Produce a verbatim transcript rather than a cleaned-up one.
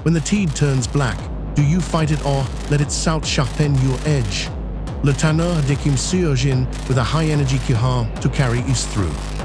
When the tide turns black, do you fight it or let its salt sharpen your edge? Le Tanner de Kim Seojin with a high-energy Kiha to carry us through.